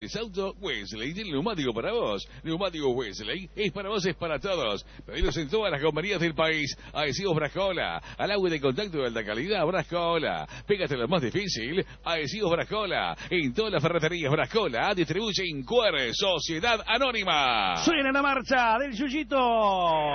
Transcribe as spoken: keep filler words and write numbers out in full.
Auto Wesley tiene neumático para vos. Neumático Wesley es para vos, es para todos. Pedidos en todas las compañías del país. Adhesivos Brascola. Al agua de contacto de alta calidad, Brascola. Pégate lo más difícil. Adhesivos Brascola. En todas las ferreterías Brascola. Distribuye Incuer, Sociedad Anónima. Suena la marcha del Yuyito.